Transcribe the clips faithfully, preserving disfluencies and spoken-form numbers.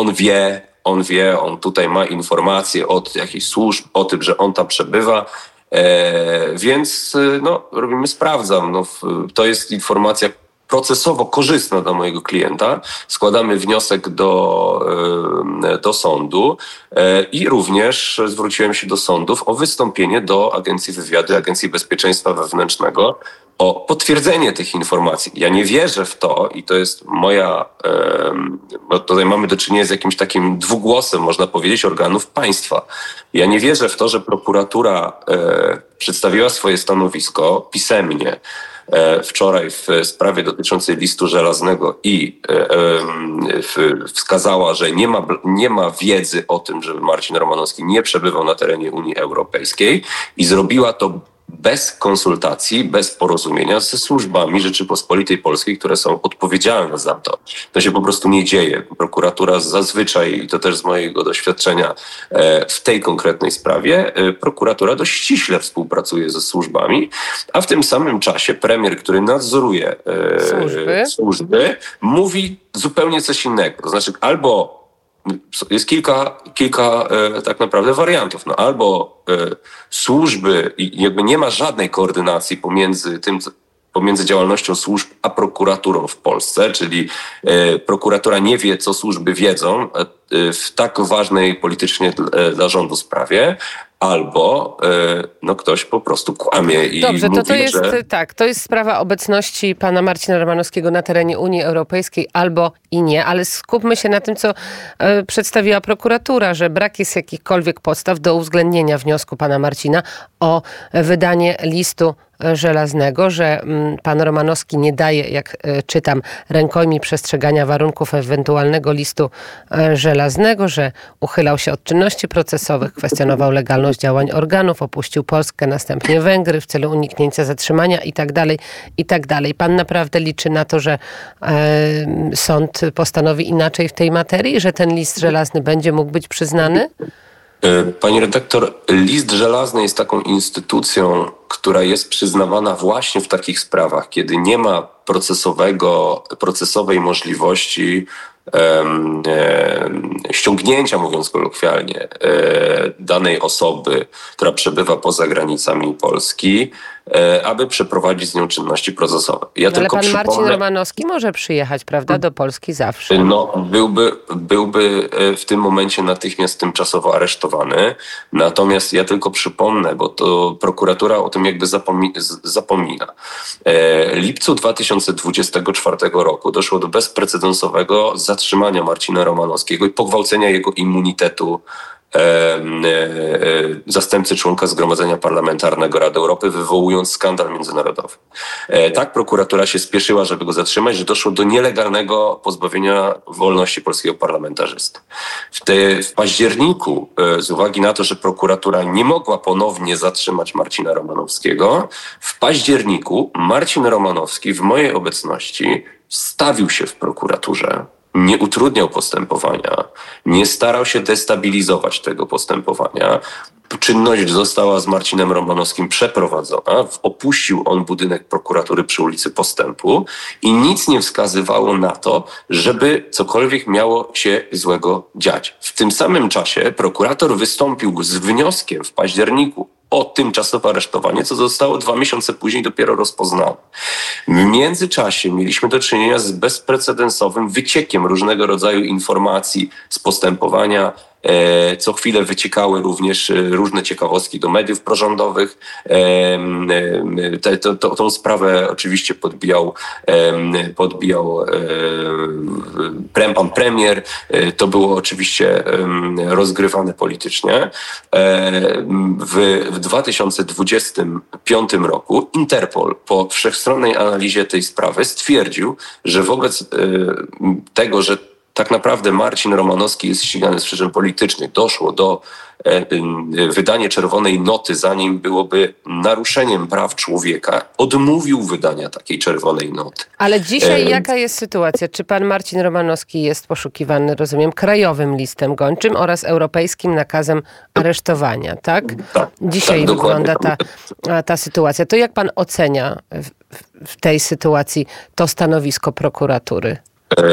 on wie, on wie, on tutaj ma informacje od jakichś służb o tym, że on tam przebywa. E, więc no, robimy, sprawdzam. No, to jest informacja procesowo korzystna dla mojego klienta. Składamy wniosek do, do sądu i również zwróciłem się do sądów o wystąpienie do Agencji Wywiadu, Agencji Bezpieczeństwa Wewnętrznego o potwierdzenie tych informacji. Ja nie wierzę w to i to jest moja... Bo tutaj mamy do czynienia z jakimś takim dwugłosem, można powiedzieć, organów państwa. Ja nie wierzę w to, że prokuratura przedstawiła swoje stanowisko pisemnie wczoraj w sprawie dotyczącej listu żelaznego i wskazała, że nie ma, nie ma wiedzy o tym, że Marcin Romanowski nie przebywał na terenie Unii Europejskiej i zrobiła to bez konsultacji, bez porozumienia ze służbami Rzeczypospolitej Polskiej, które są odpowiedzialne za to. To się po prostu nie dzieje. Prokuratura zazwyczaj, i to też z mojego doświadczenia w tej konkretnej sprawie, prokuratura dość ściśle współpracuje ze służbami, a w tym samym czasie premier, który nadzoruje służby, służby mówi zupełnie coś innego. To znaczy albo jest kilka, kilka e, tak naprawdę wariantów. No, albo e, służby i jakby nie ma żadnej koordynacji pomiędzy tym, pomiędzy działalnością służb a prokuraturą w Polsce, czyli e, prokuratura nie wie, co służby wiedzą e, w tak ważnej politycznie dla, dla rządu sprawie, albo e, no, ktoś po prostu kłamie i Dobrze, mówi, to, to jest że... tak, to jest sprawa obecności pana Marcina Romanowskiego na terenie Unii Europejskiej albo i nie, ale skupmy się na tym, co e, przedstawiła prokuratura, że brak jest jakichkolwiek podstaw do uwzględnienia wniosku pana Marcina o wydanie listu żelaznego, że m, pan Romanowski nie daje, jak e, czytam, rękojmi przestrzegania warunków ewentualnego listu e, żelaznego, że uchylał się od czynności procesowych, kwestionował legalność działań organów, opuścił Polskę, następnie Węgry w celu uniknięcia zatrzymania i tak dalej, i tak dalej. Pan naprawdę liczy na to, że e, sąd postanowi inaczej w tej materii, że ten list żelazny będzie mógł być przyznany? Pani redaktor, list żelazny jest taką instytucją, która jest przyznawana właśnie w takich sprawach, kiedy nie ma procesowego, procesowej możliwości um, um, ściągnięcia, mówiąc kolokwialnie, um, danej osoby, która przebywa poza granicami Polski, aby przeprowadzić z nią czynności procesowe. Ja no, ale pan przypomnę... Marcin Romanowski może przyjechać, prawda, do Polski zawsze. No, byłby, byłby w tym momencie natychmiast tymczasowo aresztowany. Natomiast ja tylko przypomnę, bo to prokuratura o tym jakby zapomi- zapomina. W lipcu dwa tysiące dwudziestego czwartego roku doszło do bezprecedensowego zatrzymania Marcina Romanowskiego i pogwałcenia jego immunitetu zastępcy członka Zgromadzenia Parlamentarnego Rady Europy, wywołując skandal międzynarodowy. Tak prokuratura się spieszyła, żeby go zatrzymać, że doszło do nielegalnego pozbawienia wolności polskiego parlamentarzysty. W, te, w październiku, z uwagi na to, że prokuratura nie mogła ponownie zatrzymać Marcina Romanowskiego, w październiku Marcin Romanowski w mojej obecności stawił się w prokuraturze, nie utrudniał postępowania, nie starał się destabilizować tego postępowania. Czynność została z Marcinem Romanowskim przeprowadzona. Opuścił on budynek prokuratury przy ulicy Postępu i nic nie wskazywało na to, żeby cokolwiek miało się złego dziać. W tym samym czasie prokurator wystąpił z wnioskiem w październiku o tymczasowe aresztowanie, co zostało dwa miesiące później dopiero rozpoznane. W międzyczasie mieliśmy do czynienia z bezprecedensowym wyciekiem różnego rodzaju informacji z postępowania. Co chwilę wyciekały również różne ciekawostki do mediów prorządowych. Te, to, to, tą sprawę oczywiście podbijał, podbijał pan premier. To było oczywiście rozgrywane politycznie. W, w dwa tysiące dwudziestym piątym roku Interpol po wszechstronnej analizie tej sprawy stwierdził, że wobec tego, że tak naprawdę Marcin Romanowski jest ścigany z przyczyn politycznych, doszło do e, e, wydania czerwonej noty, zanim byłoby naruszeniem praw człowieka, odmówił wydania takiej czerwonej noty. Ale dzisiaj e, jaka jest sytuacja? Czy pan Marcin Romanowski jest poszukiwany, rozumiem, krajowym listem gończym oraz europejskim nakazem aresztowania, tak? tak dzisiaj tak, wygląda ta, ta sytuacja. To jak pan ocenia w, w tej sytuacji to stanowisko prokuratury?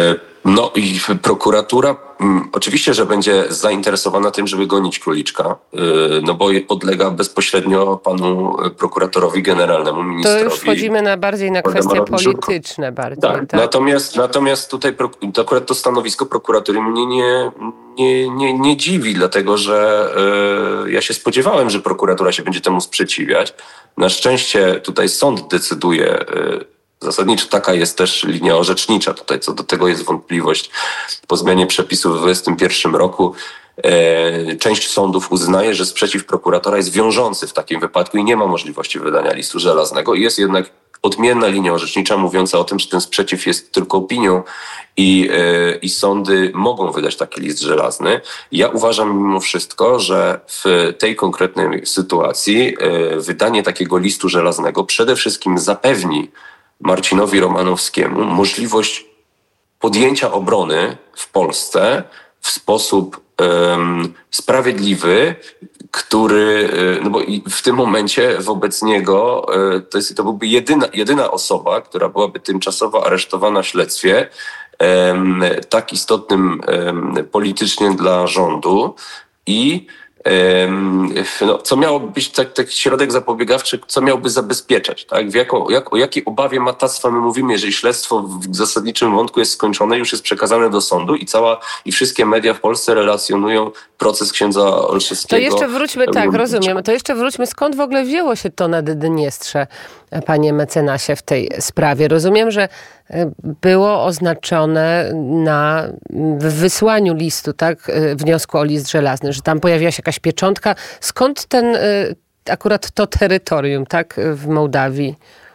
No i prokuratura mm, oczywiście, że będzie zainteresowana tym, żeby gonić króliczka, yy, no bo podlega bezpośrednio panu prokuratorowi generalnemu, ministrowi. To już wchodzimy na bardziej na kwestie polityczne bardziej. Tak, tak? Natomiast, natomiast tutaj pro, akurat to stanowisko prokuratury mnie nie, nie, nie, nie dziwi, dlatego że yy, ja się spodziewałem, że prokuratura się będzie temu sprzeciwiać. Na szczęście tutaj sąd decyduje. Yy, Zasadniczo taka jest też linia orzecznicza. Tutaj co do tego jest wątpliwość. Po zmianie przepisów w dwudziestym pierwszym roku e, część sądów uznaje, że sprzeciw prokuratora jest wiążący w takim wypadku i nie ma możliwości wydania listu żelaznego. I jest jednak odmienna linia orzecznicza mówiąca o tym, że ten sprzeciw jest tylko opinią i, e, i sądy mogą wydać taki list żelazny. Ja uważam mimo wszystko, że w tej konkretnej sytuacji e, wydanie takiego listu żelaznego przede wszystkim zapewni Marcinowi Romanowskiemu możliwość podjęcia obrony w Polsce w sposób um, sprawiedliwy, który, no bo w tym momencie wobec niego to, jest, to byłby jedyna, jedyna osoba, która byłaby tymczasowo aresztowana w śledztwie um, tak istotnym um, politycznie dla rządu i No, co miałoby być tak, taki środek zapobiegawczy, co miałby zabezpieczać, tak? W jako, jak, o jakiej obawie matactwa my mówimy, jeżeli śledztwo w zasadniczym wątku jest skończone, już jest przekazane do sądu i cała i wszystkie media w Polsce relacjonują proces księdza Olszewskiego. To jeszcze wróćmy, tak, rozumiem, to jeszcze wróćmy, skąd w ogóle wzięło się to Naddniestrze, panie mecenasie, w tej sprawie? Rozumiem, że było oznaczone na w wysłaniu listu, tak, wniosku o list żelazny, że tam pojawiła się jakaś pieczątka. Skąd ten, akurat to terytorium, tak, w Mołdawii?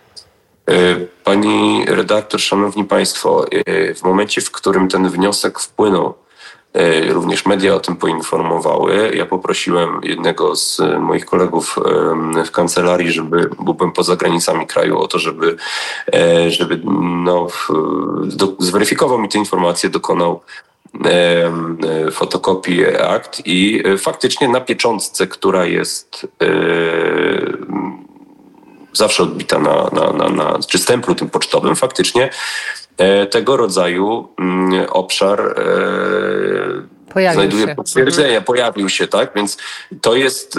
Pani redaktor, szanowni państwo, w momencie, w którym ten wniosek wpłynął, również media o tym poinformowały. Ja poprosiłem jednego z moich kolegów w kancelarii, żeby byłbym poza granicami kraju, o to, żeby, żeby no, do, zweryfikował mi te informacje, dokonał fotokopii akt i faktycznie na pieczątce, która jest zawsze odbita na, na, na, na czy stemplu tym pocztowym, faktycznie tego rodzaju obszar pojawił znajduje się. potwierdzenia, pojawił się, tak? Więc to jest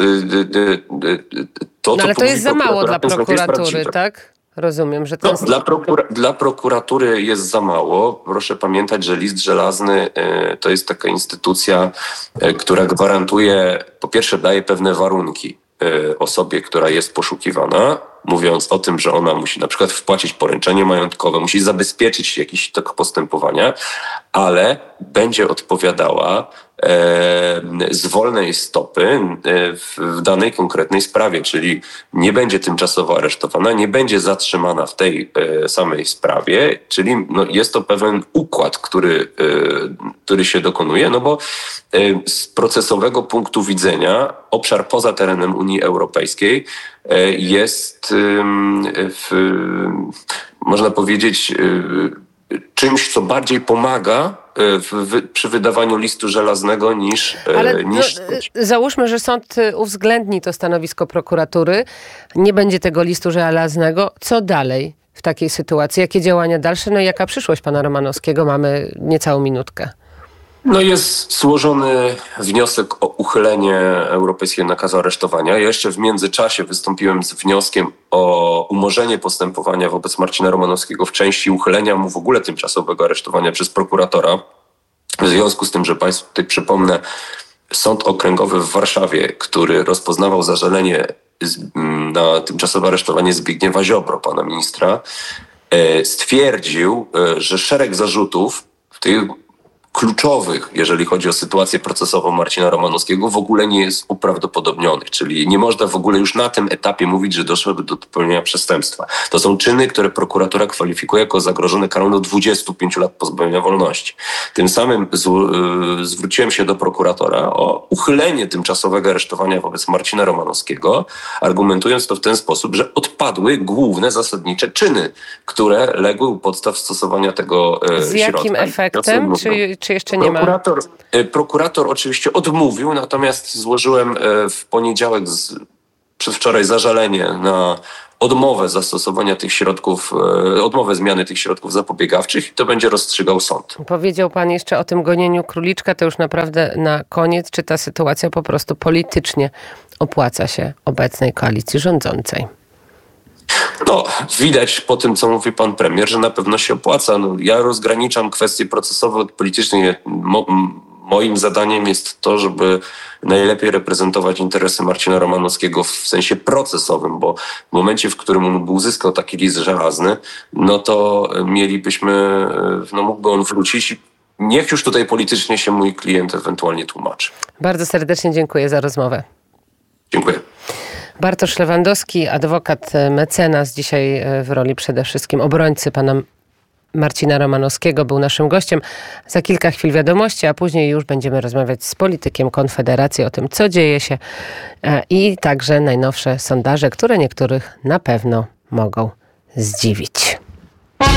to, no, ale to jest za mało dla prokuratury, tak? Rozumiem, że ten... no, dla, prokura- dla prokuratury jest za mało. Proszę pamiętać, że list żelazny y, to jest taka instytucja, y, która gwarantuje, po pierwsze daje pewne warunki y, osobie, która jest poszukiwana, mówiąc o tym, że ona musi na przykład wpłacić poręczenie majątkowe, musi zabezpieczyć jakiś tok postępowania, ale będzie odpowiadała e, z wolnej stopy e, w, w danej konkretnej sprawie, czyli nie będzie tymczasowo aresztowana, nie będzie zatrzymana w tej e, samej sprawie, czyli no, jest to pewien układ, który, e, który się dokonuje, no bo e, z procesowego punktu widzenia obszar poza terenem Unii Europejskiej e, jest e, w, można powiedzieć e, czymś, co bardziej pomaga w, w, przy wydawaniu listu żelaznego niż... Ale niż... No, załóżmy, że sąd uwzględni to stanowisko prokuratury, nie będzie tego listu żelaznego. Co dalej w takiej sytuacji? Jakie działania dalsze? No i jaka przyszłość pana Romanowskiego? Mamy niecałą minutkę. No jest złożony wniosek o uchylenie europejskiego nakazu aresztowania. Ja jeszcze w międzyczasie wystąpiłem z wnioskiem o umorzenie postępowania wobec Marcina Romanowskiego w części uchylenia mu w ogóle tymczasowego aresztowania przez prokuratora. W związku z tym, że państwu tutaj przypomnę, Sąd Okręgowy w Warszawie, który rozpoznawał zażalenie na tymczasowe aresztowanie Zbigniewa Ziobro, pana ministra, stwierdził, że szereg zarzutów w tych kluczowych, jeżeli chodzi o sytuację procesową Marcina Romanowskiego, w ogóle nie jest uprawdopodobnionych. Czyli nie można w ogóle już na tym etapie mówić, że doszło do popełnienia przestępstwa. To są czyny, które prokuratura kwalifikuje jako zagrożone karą do dwudziestu pięciu lat pozbawienia wolności. Tym samym z, yy, zwróciłem się do prokuratora o uchylenie tymczasowego aresztowania wobec Marcina Romanowskiego, argumentując to w ten sposób, że odpadły główne, zasadnicze czyny, które legły u podstaw stosowania tego yy, Z środka. jakim efektem? Czy, czy jeszcze nie prokurator, ma? Prokurator oczywiście odmówił, natomiast złożyłem w poniedziałek z przedwczoraj zażalenie na odmowę zastosowania tych środków, odmowę zmiany tych środków zapobiegawczych i to będzie rozstrzygał sąd. Powiedział pan jeszcze o tym gonieniu króliczka, to już naprawdę na koniec. Czy ta sytuacja po prostu politycznie opłaca się obecnej koalicji rządzącej? No, widać po tym, co mówi pan premier, że na pewno się opłaca. No, ja rozgraniczam kwestie procesowe od politycznej. Mo- moim zadaniem jest to, żeby najlepiej reprezentować interesy Marcina Romanowskiego w sensie procesowym, bo w momencie, w którym on uzyskał taki list żelazny, no to mielibyśmy, no mógłby on wrócić i niech już tutaj politycznie się mój klient ewentualnie tłumaczy. Bardzo serdecznie dziękuję za rozmowę. Dziękuję. Bartosz Lewandowski, adwokat, mecenas, dzisiaj w roli przede wszystkim obrońcy pana Marcina Romanowskiego, był naszym gościem. Za kilka chwil wiadomości, a później już będziemy rozmawiać z politykiem Konfederacji o tym, co dzieje się i także najnowsze sondaże, które niektórych na pewno mogą zdziwić.